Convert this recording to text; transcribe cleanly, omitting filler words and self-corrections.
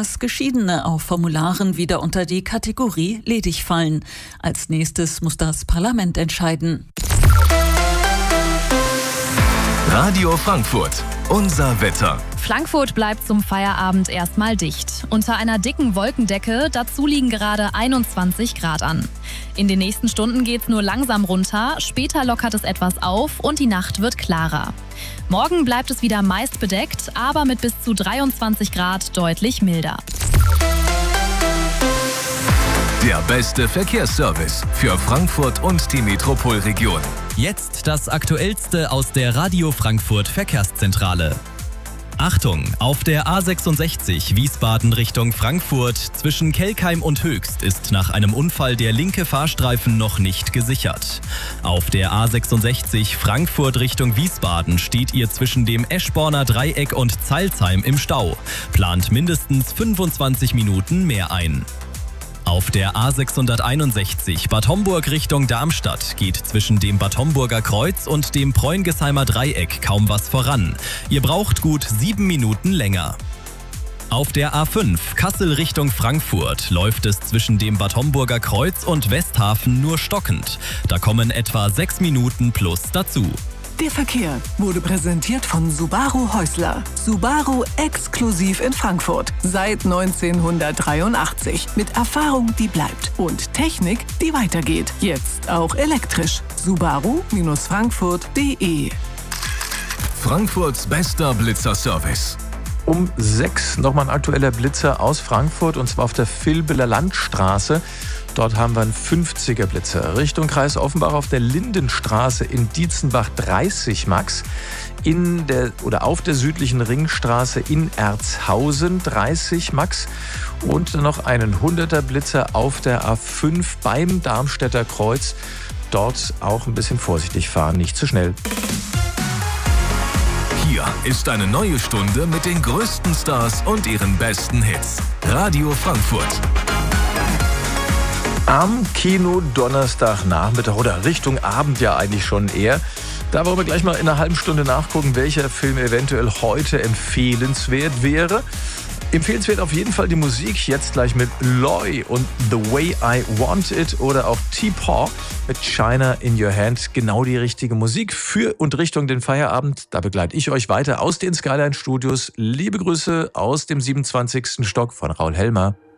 dass Geschiedene auf Formularen wieder unter die Kategorie ledig fallen. Als nächstes muss das Parlament entscheiden. Radio Frankfurt, unser Wetter. Frankfurt bleibt zum Feierabend erstmal dicht. Unter einer dicken Wolkendecke, dazu liegen gerade 21 Grad an. In den nächsten Stunden geht's nur langsam runter, später lockert es etwas auf und die Nacht wird klarer. Morgen bleibt es wieder meist bedeckt, aber mit bis zu 23 Grad deutlich milder. Der beste Verkehrsservice für Frankfurt und die Metropolregion. Jetzt das Aktuellste aus der Radio Frankfurt Verkehrszentrale. Achtung, auf der A66 Wiesbaden Richtung Frankfurt zwischen Kelkheim und Höchst ist nach einem Unfall der linke Fahrstreifen noch nicht gesichert. Auf der A66 Frankfurt Richtung Wiesbaden steht ihr zwischen dem Eschborner Dreieck und Zeilsheim im Stau. Plant mindestens 25 Minuten mehr ein. Auf der A661 Bad Homburg Richtung Darmstadt geht zwischen dem Bad Homburger Kreuz und dem Preungesheimer Dreieck kaum was voran. Ihr braucht gut 7 Minuten länger. Auf der A5 Kassel Richtung Frankfurt läuft es zwischen dem Bad Homburger Kreuz und Westhafen nur stockend. Da kommen etwa 6 Minuten plus dazu. Der Verkehr wurde präsentiert von Subaru Häusler. Subaru exklusiv in Frankfurt. Seit 1983. Mit Erfahrung, die bleibt. Und Technik, die weitergeht. Jetzt auch elektrisch. Subaru-Frankfurt.de. Frankfurts bester Blitzerservice. Um 6 nochmal ein aktueller Blitzer aus Frankfurt, und zwar auf der Vilbeler Landstraße. Dort haben wir einen 50er Blitzer. Richtung Kreis Offenbach auf der Lindenstraße in Dietzenbach 30 Max. Auf der südlichen Ringstraße in Erzhausen 30 Max. Und dann noch einen 100er Blitzer auf der A5 beim Darmstädter Kreuz. Dort auch ein bisschen vorsichtig fahren, nicht zu schnell. Hier ist eine neue Stunde mit den größten Stars und ihren besten Hits. Radio Frankfurt. Am Kino Donnerstagnachmittag oder Richtung Abend ja eigentlich schon eher. Da wollen wir gleich mal in einer halben Stunde nachgucken, welcher Film eventuell heute empfehlenswert wäre. Empfehlenswert auf jeden Fall die Musik, jetzt gleich mit Loy und The Way I Want It oder auch T-Paw mit China in Your Hand. Genau die richtige Musik für und Richtung den Feierabend. Da begleite ich euch weiter aus den Skyline Studios. Liebe Grüße aus dem 27. Stock von Raul Helmer.